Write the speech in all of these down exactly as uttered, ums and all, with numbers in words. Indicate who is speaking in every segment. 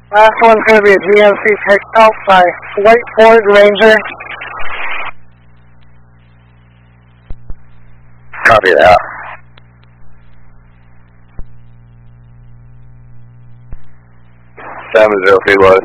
Speaker 1: Last one's going to be a G M C picked up by White Ford Ranger.
Speaker 2: Copy that. Seven zero three load.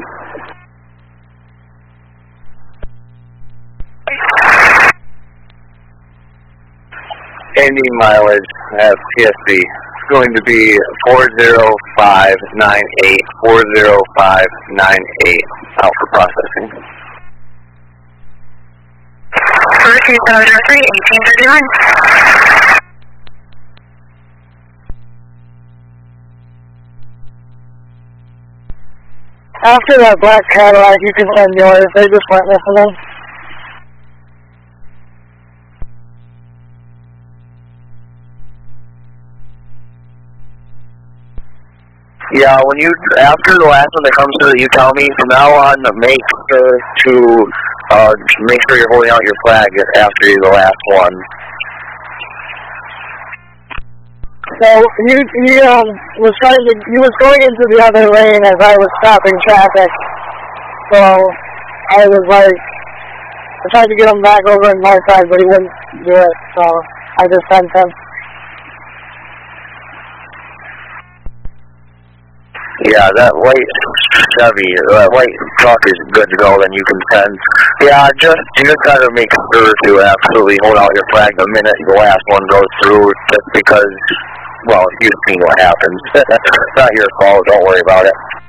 Speaker 2: Ending mileage at T S B. It's going to be four zero five nine eight, four zero five nine eight, out for processing.
Speaker 3: Three seven zero three, eighteen thirty-nine.
Speaker 1: After that black Cadillac, you can send yours. They just weren't listening.
Speaker 2: Yeah, when you, after the last one that comes through, you tell me, from now on, make sure to, uh, make sure you're holding out your flag after the last one.
Speaker 1: So, you, he, um, was trying to, he was going into the other lane as I was stopping traffic. So, I was like, I tried to get him back over on my side, but he wouldn't do it, so I just sent him.
Speaker 2: Yeah, that white Chevy, that white truck is good to go, then you can send. Yeah, just, you just gotta make sure to absolutely hold out your flag the minute the last one goes through, just because, well, you've seen what happens. It's not your fault, don't worry about it.